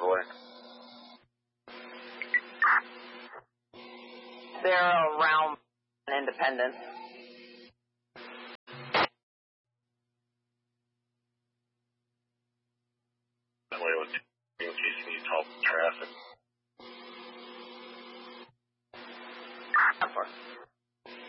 Chevrolet. They're around Independence. That way, in case you need help with traffic.